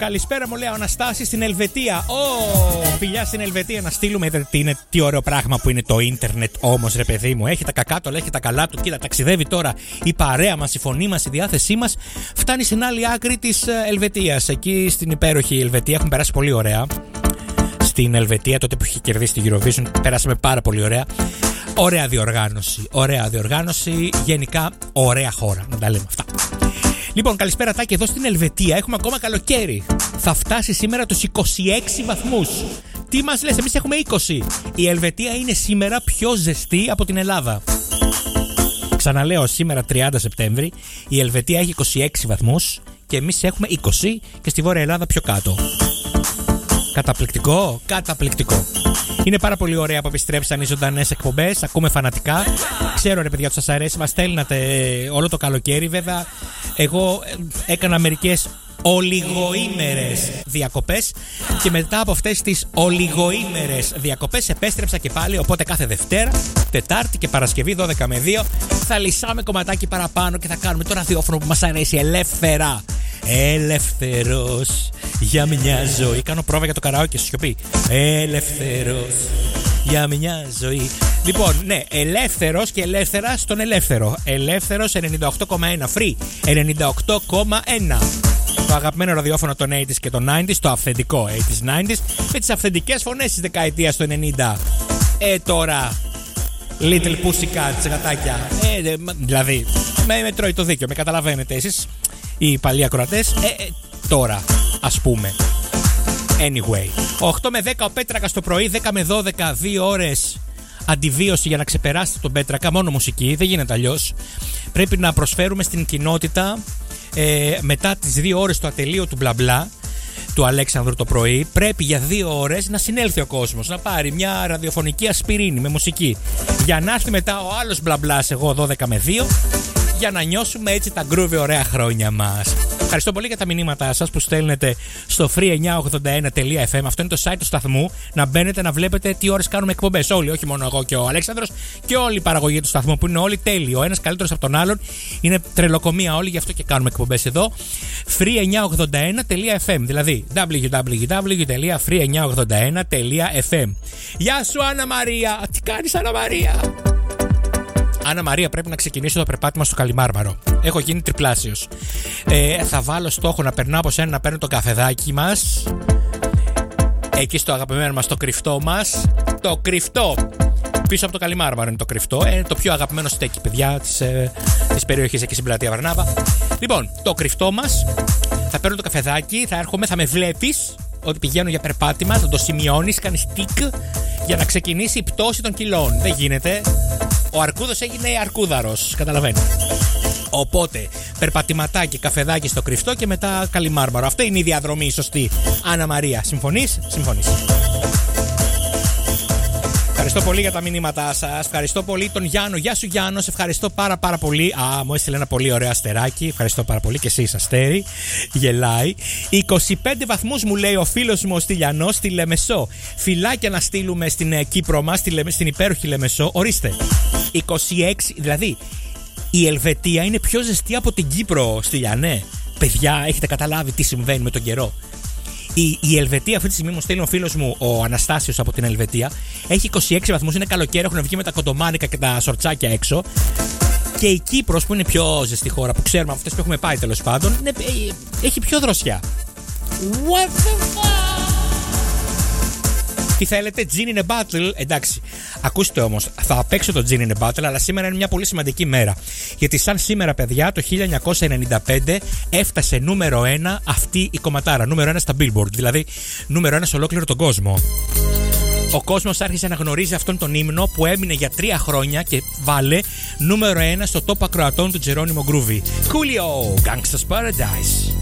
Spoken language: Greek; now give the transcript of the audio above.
Καλησπέρα, μου λέει ο Αναστάσης στην Ελβετία. Φιλιά στην Ελβετία να στείλουμε. Τι ωραίο πράγμα που είναι το ίντερνετ όμως, ρε παιδί μου. Έχει τα κακά του, αλλά έχει τα καλά του. Κοίτα, ταξιδεύει τώρα η παρέα μας, η φωνή μας, η διάθεσή μας φτάνει στην άλλη άκρη της Ελβετίας. Εκεί στην υπέροχη Ελβετία έχουμε περάσει πολύ ωραία. Στην Ελβετία, τότε που είχε κερδίσει τη Eurovision, περάσαμε πάρα πολύ ωραία. Ωραία διοργάνωση. Γενικά, ωραία χώρα. Να τα λέμε αυτά. Λοιπόν, καλησπέρα Τάκη, εδώ στην Ελβετία έχουμε ακόμα καλοκαίρι. Θα φτάσει σήμερα τους 26 βαθμούς. Τι μας λες, εμείς έχουμε 20. Η Ελβετία είναι σήμερα πιο ζεστή από την Ελλάδα. Ξαναλέω, σήμερα 30 Σεπτέμβρη, η Ελβετία έχει 26 βαθμούς και εμείς έχουμε 20 και στη Βόρεια Ελλάδα πιο κάτω. Καταπληκτικό. Είναι πάρα πολύ ωραία που επιστρέψαν οι ζωντανές εκπομπές. Ακούμε φανατικά. Ξέρω, ρε παιδιά, ότι σας αρέσει. Μας στέλνατε όλο το καλοκαίρι. Βέβαια, εγώ έκανα μερικές ολιγοήμερες διακοπές και μετά από αυτές τις ολιγοήμερες διακοπές επέστρεψα και πάλι. Οπότε κάθε Δευτέρα, Τετάρτη και Παρασκευή 12 με 2 θα λυσάμε κομματάκι παραπάνω και θα κάνουμε το ραδιόφωνο που μας αρέσει ελεύθερα. Ελεύθερος για μια ζωή. Κάνω πρόβα για το καραόκι στη σιωπή. Ελεύθερος για μια ζωή. Λοιπόν, ναι, ελεύθερος και ελεύθερα στον ελεύθερο. Ελεύθερος 98,1. Free 98,1. Το αγαπημένο ραδιόφωνο των 80s και των 90s. Το αυθεντικό 80s-90s. Με τις αυθεντικές φωνές της δεκαετίας του 90. Τώρα Little Pussycat, γατάκια. Δηλαδή, με τρώει το δίκιο. Με καταλαβαίνετε εσείς οι παλιοί ακροατές. Τώρα, ας πούμε. Anyway. 8 με 10 ο Πέτρακας το πρωί, 10 με 12, 2 ώρες αντιβίωση για να ξεπεράσετε τον Πέτρακα. Μόνο μουσική, δεν γίνεται αλλιώς. Πρέπει να προσφέρουμε στην κοινότητα μετά τις 2 ώρες του ατελείου μπλα μπλα του Αλέξανδρου το πρωί. Πρέπει για 2 ώρες να συνέλθει ο κόσμος, να πάρει μια ραδιοφωνική ασπιρίνη με μουσική. Για να έρθει μετά ο άλλος μπλα μπλα, εγώ 12 με 2. Για να νιώσουμε έτσι τα groovy ωραία χρόνια μας. Ευχαριστώ πολύ για τα μηνύματά σας που στέλνετε στο free981.fm. Αυτό είναι το site του σταθμού. Να μπαίνετε να βλέπετε τι ώρες κάνουμε εκπομπές. Όλοι, όχι μόνο εγώ και ο Αλέξανδρος, και όλη η παραγωγή του σταθμού που είναι όλοι τέλειοι. Ο ένας καλύτερος από τον άλλον. Είναι τρελοκομεία όλοι, γι' αυτό και κάνουμε εκπομπές εδώ. free981.fm, δηλαδή www.free981.fm. Γεια σου, Άννα Μαρία! Τι κάνεις, Άννα Μαρία? Άννα Μαρία, πρέπει να ξεκινήσω το περπάτημα στο Καλιμάρμαρο. Έχω γίνει τριπλάσιος. Θα βάλω στόχο να περνάω από σένα να παίρνω το καφεδάκι μας. Εκεί στο αγαπημένο μας, το κρυφτό μας. Το κρυφτό! Πίσω από το Καλιμάρμαρο είναι το κρυφτό. Είναι το πιο αγαπημένο στέκι, παιδιά, της περιοχής εκεί στην πλατεία Βαρνάβα. Λοιπόν, το κρυφτό μας. Θα παίρνω το καφεδάκι, θα έρχομαι, θα με βλέπεις ότι πηγαίνω για περπάτημα, θα το σημειώνεις, κάνεις τικ για να ξεκινήσει η πτώση των κιλών. Δεν γίνεται. Ο αρκούδος έγινε αρκούδαρος, καταλαβαίνετε. Οπότε, περπατηματάκι, καφεδάκι στο κρυφτό και μετά Καλιμάρμαρο. Αυτή είναι η διαδρομή σωστή. Άννα Μαρία, συμφωνείς? Συμφωνείς. Ευχαριστώ πολύ για τα μηνύματά σας. Ευχαριστώ πολύ τον Γιάννο. Γεια σου, Γιάννο. Σε ευχαριστώ πάρα πολύ. Μου έστειλε ένα πολύ ωραίο αστεράκι. Ευχαριστώ πάρα πολύ και εσείς, αστέρι. Γελάει. 25 βαθμούς μου λέει ο φίλος μου ο Στυλιανός στη Λεμεσό. Φιλάκια να στείλουμε στην Κύπρο μας, στην υπέροχη Λεμεσό. Ορίστε. 26, δηλαδή η Ελβετία είναι πιο ζεστή από την Κύπρο, Στυλιανέ. Παιδιά, έχετε καταλάβει τι συμβαίνει με τον καιρό? Η Ελβετία αυτή τη στιγμή, μου στέλνει ο φίλος μου ο Αναστάσιος από την Ελβετία, έχει 26 βαθμούς, είναι καλοκαίρι, έχουν βγει με τα κοντομάνικα και τα σορτσάκια έξω. Και η Κύπρος, που είναι πιο ζεστή χώρα, που ξέρουμε αυτές που έχουμε πάει τέλος πάντων, έχει πιο δροσιά. What the fuck? Τι θέλετε, Gin in a Bottle? Εντάξει, ακούστε όμως, θα παίξω το Gin in a Bottle, αλλά σήμερα είναι μια πολύ σημαντική μέρα. Γιατί σαν σήμερα, παιδιά, το 1995 έφτασε νούμερο 1 αυτή η κομματάρα. Νούμερο 1 στα Billboard, δηλαδή νούμερο 1 σε ολόκληρο τον κόσμο. Ο κόσμος άρχισε να γνωρίζει αυτόν τον ύμνο που έμεινε για 3 χρόνια και βάλε νούμερο 1 στο top ακροατών του Τζερόνιμο Γκρούβι. Coolio, Gangsta's Paradise.